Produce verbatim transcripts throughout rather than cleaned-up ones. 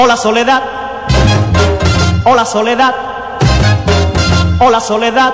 Hola Soledad, hola Soledad, hola Soledad.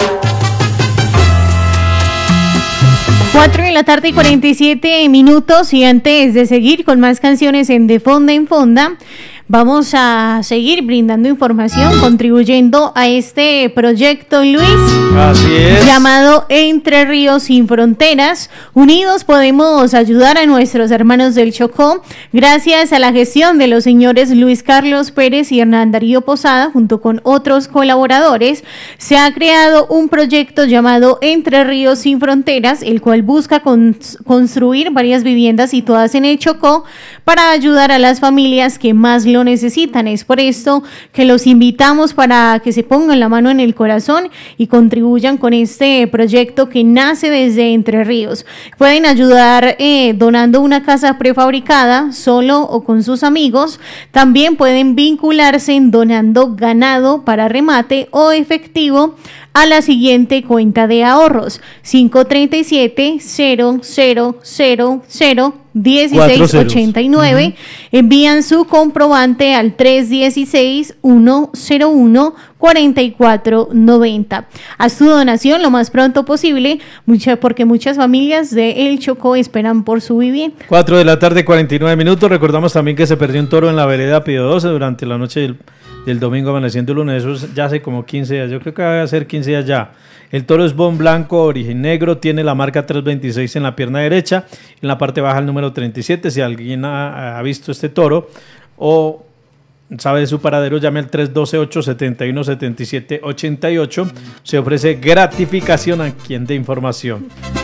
Cuatro de la tarde y cuarenta y siete minutos, y antes de seguir con más canciones en De Fonda en Fonda, vamos a seguir brindando información, contribuyendo a este proyecto, Luis. Así es. Llamado Entre Ríos Sin Fronteras. Unidos podemos ayudar a nuestros hermanos del Chocó. Gracias a la gestión de los señores Luis Carlos Pérez y Hernán Darío Posada, junto con otros colaboradores, se ha creado un proyecto llamado Entre Ríos Sin Fronteras, el cual busca con, construir varias viviendas situadas en el Chocó para ayudar a las familias que más lo necesitan. Es por esto que los invitamos para que se pongan la mano en el corazón y contribuyan con este proyecto que nace desde Entre Ríos. Pueden ayudar eh, donando una casa prefabricada, solo o con sus amigos. También pueden vincularse en donando ganado para remate o efectivo a la siguiente cuenta de ahorros: cinco tres siete, cero cero cero cero, dieciséis ochenta y nueve. Uh-huh. Envían su comprobante al tres uno seis, uno cero uno, cuatro cuatro nueve cero. Haz tu donación lo más pronto posible, mucha, porque muchas familias de El Chocó esperan por su vivienda. Cuatro de la tarde, cuarenta y nueve minutos. Recordamos también que se perdió un toro en la vereda Pío doce durante la noche del, del domingo amaneciendo el lunes. Eso es ya hace como quince días, yo creo que va a ser quince días ya. El toro es bon blanco, origen negro, tiene la marca tres veintiséis en la pierna derecha, en la parte baja el número treinta y siete. Si alguien ha, ha visto este toro o sabe de su paradero, llame al tres uno dos, ocho siete uno, siete siete ocho ocho. Se ofrece gratificación a quien dé información.